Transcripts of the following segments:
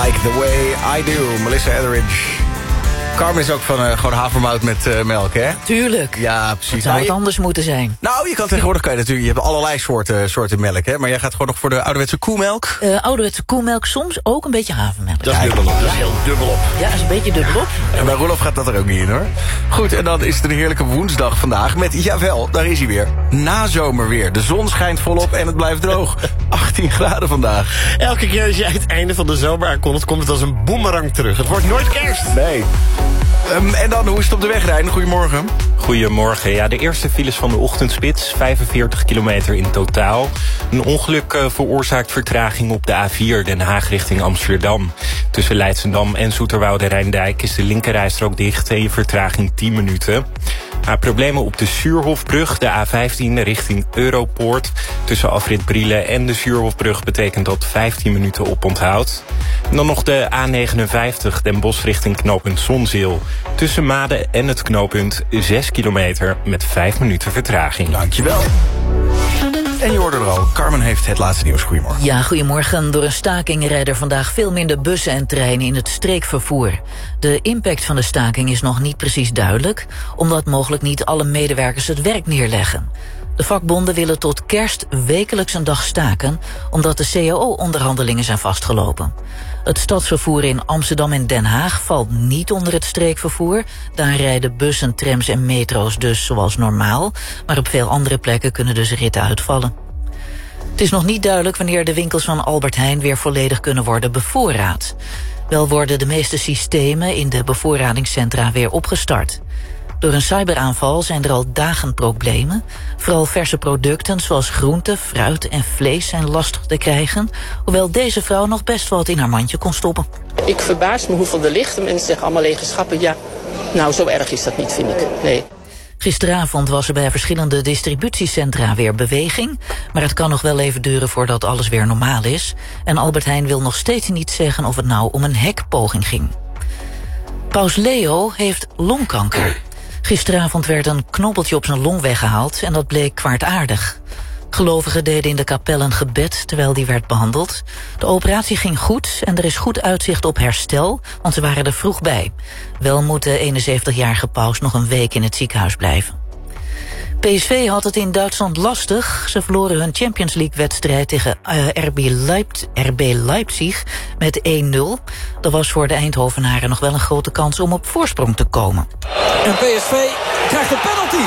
Like the way I do, Melissa Etheridge. Carmen is ook van gewoon havermout met melk, hè? Tuurlijk. Ja, precies. Dat zou het anders moeten zijn. Nou, je kan tegenwoordig je hebt allerlei soorten melk, hè? Maar jij gaat gewoon nog voor de ouderwetse koemelk? Ouderwetse koemelk, soms ook een beetje havermelk. Dat is dubbelop, dat is heel dubbelop. Ja, dat is een beetje dubbelop. En bij Roelof gaat dat er ook niet in, hoor. Goed, en dan is het een heerlijke woensdag vandaag met, jawel, daar is hij weer. Nazomerweer. De zon schijnt volop en het blijft droog. 18 graden vandaag. Elke keer als jij het einde van de zomer aankondigt, komt het als een boemerang terug. Het wordt nooit kerst. Nee. En dan, hoe is het op de weg rijden? Goedemorgen. Goedemorgen. Ja, de eerste files van de ochtendspits, 45 kilometer in totaal. Een ongeluk veroorzaakt vertraging op de A4 Den Haag richting Amsterdam. Tussen Leidschendam en Zoeterwoude-Rijndijk is de linkerrijstrook dicht en je vertraging 10 minuten. Problemen op de Suurhofbrug, de A15 richting Europoort. Tussen afrit Brielen en de Suurhofbrug betekent dat 15 minuten oponthoud. En dan nog de A59 Den Bosch richting knooppunt Zonzeel. Tussen Maden en het knooppunt 6 kilometer met 5 minuten vertraging. Dankjewel. En je hoorde er al, Carmen heeft het laatste nieuws. Goedemorgen. Ja, goedemorgen. Door een staking rijden er vandaag veel minder bussen en treinen in het streekvervoer. De impact van de staking is nog niet precies duidelijk, omdat mogelijk niet alle medewerkers het werk neerleggen. De vakbonden willen tot kerst wekelijks een dag staken, omdat de CAO-onderhandelingen zijn vastgelopen. Het stadsvervoer in Amsterdam en Den Haag valt niet onder het streekvervoer. Daar rijden bussen, trams en metro's dus zoals normaal, maar op veel andere plekken kunnen dus ritten uitvallen. Het is nog niet duidelijk wanneer de winkels van Albert Heijn weer volledig kunnen worden bevoorraad. Wel worden de meeste systemen in de bevoorradingscentra weer opgestart. Door een cyberaanval zijn er al dagen problemen. Vooral verse producten zoals groente, fruit en vlees zijn lastig te krijgen, hoewel deze vrouw nog best wat in haar mandje kon stoppen. Ik verbaas me hoeveel er ligt. Mensen zeggen allemaal lege schappen. Ja, nou zo erg is dat niet, vind ik. Nee. Gisteravond was er bij verschillende distributiecentra weer beweging, maar het kan nog wel even duren voordat alles weer normaal is. En Albert Heijn wil nog steeds niet zeggen of het nou om een hekpoging ging. Paus Leo heeft longkanker. Gisteravond werd een knobbeltje op zijn long weggehaald en dat bleek kwaadaardig. Gelovigen deden in de kapel een gebed terwijl die werd behandeld. De operatie ging goed en er is goed uitzicht op herstel, want ze waren er vroeg bij. Wel moet de 71-jarige paus nog een week in het ziekenhuis blijven. PSV had het in Duitsland lastig. Ze verloren hun Champions League-wedstrijd tegen RB Leipzig met 1-0. Dat was voor de Eindhovenaren nog wel een grote kans om op voorsprong te komen. En PSV krijgt een penalty.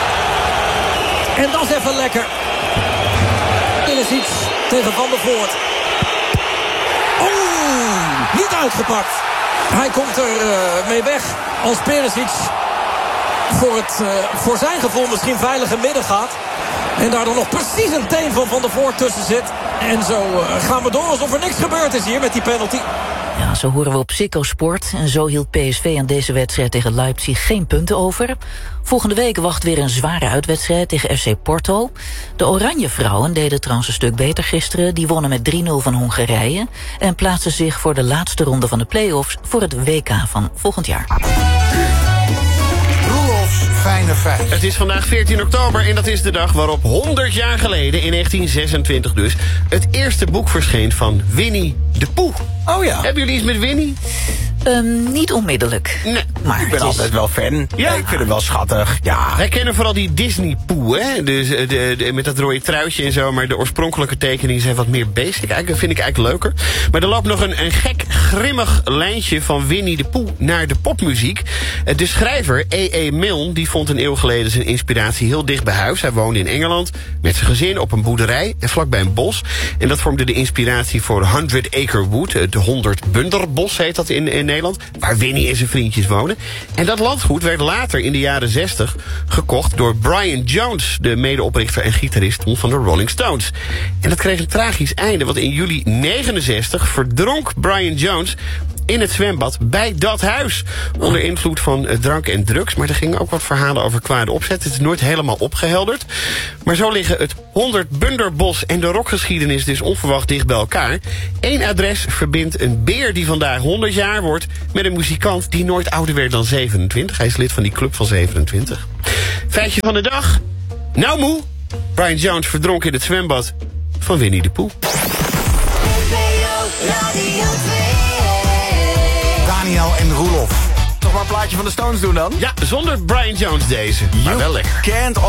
En dat is even lekker. Ilicic tegen Van der Voort. Oeh, niet uitgepakt. Hij komt er mee weg als Perisic voor zijn gevoel misschien veilige midden gaat. En daar dan nog precies een teen van der Voort tussen zit. En zo gaan we door alsof er niks gebeurd is hier met die penalty. Ja, zo horen we op Ziggo Sport. En zo hield PSV aan deze wedstrijd tegen Leipzig geen punten over. Volgende week wacht weer een zware uitwedstrijd tegen FC Porto. De Oranje Vrouwen deden trouwens een stuk beter gisteren. Die wonnen met 3-0 van Hongarije. En plaatsten zich voor de laatste ronde van de play-offs voor het WK van volgend jaar. Fijne feit. Het is vandaag 14 oktober en dat is de dag waarop 100 jaar geleden, in 1926 dus, het eerste boek verscheen van Winnie de Pooh. Oh ja. Hebben jullie iets met Winnie? Niet onmiddellijk. Nee. Maar Ik ben altijd wel fan. Ja, ik vind het wel schattig. Ja. Wij kennen vooral die Disney Pooh, hè? Dus, met dat rode truitje en zo. Maar de oorspronkelijke tekeningen zijn wat meer basic. Dat vind ik eigenlijk leuker. Maar er loopt nog een gek, grimmig lijntje van Winnie de Pooh naar de popmuziek. De schrijver E.E. Milne die vond een eeuw geleden zijn inspiratie heel dicht bij huis. Hij woonde in Engeland met zijn gezin op een boerderij en vlakbij een bos. En dat vormde de inspiratie voor 100 Acre Wood. Het 100 Bunderbos heet dat in Nederland, waar Winnie en zijn vriendjes wonen. En dat landgoed werd later in de jaren 60 gekocht door Brian Jones, de medeoprichter en gitarist van de Rolling Stones. En dat kreeg een tragisch einde, want in juli 69 verdronk Brian Jones in het zwembad bij dat huis. Onder invloed van drank en drugs. Maar er gingen ook wat verhalen over kwade opzet. Het is nooit helemaal opgehelderd. Maar zo liggen het 100 Bunderbos en de rockgeschiedenis dus onverwacht dicht bij elkaar. Eén adres verbindt een beer die vandaag 100 jaar wordt met een muzikant die nooit ouder werd dan 27. Hij is lid van die club van 27. Feitje van de dag. Nou moe. Brian Jones verdronk in het zwembad van Winnie de Pooh. Radio 2. Bono en Roelof. Toch maar een plaatje van de Stones doen dan? Ja, zonder Brian Jones deze. Maar wel lekker. Can't